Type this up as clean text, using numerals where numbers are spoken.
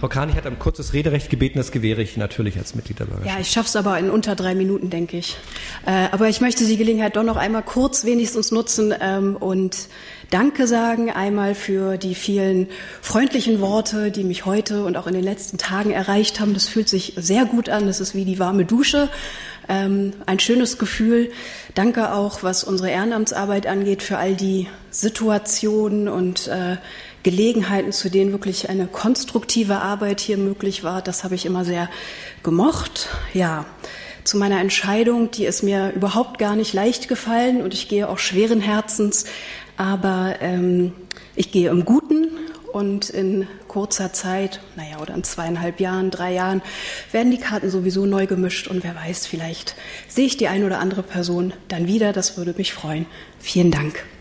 Frau Kahn, ich hatte ein kurzes Rederecht gebeten, das gewähre ich natürlich als Mitglied der Bürgerschaft. Ja, ich schaffe es aber in unter 3 Minuten, denke ich. Aber ich möchte die Gelegenheit doch noch einmal kurz wenigstens nutzen und Danke sagen, einmal für die vielen freundlichen Worte, die mich heute und auch in den letzten Tagen erreicht haben. Das fühlt sich sehr gut an, das ist wie die warme Dusche. Ein schönes Gefühl. Danke auch, was unsere Ehrenamtsarbeit angeht, für all die Situationen und Gelegenheiten, zu denen wirklich eine konstruktive Arbeit hier möglich war. Das habe ich immer sehr gemocht. Ja, zu meiner Entscheidung, die ist mir überhaupt gar nicht leicht gefallen und ich gehe auch schweren Herzens, aber ich gehe im Guten. Und in kurzer Zeit, oder in 2,5 Jahren, 3 Jahren, werden die Karten sowieso neu gemischt. Und wer weiß, vielleicht sehe ich die eine oder andere Person dann wieder. Das würde mich freuen. Vielen Dank.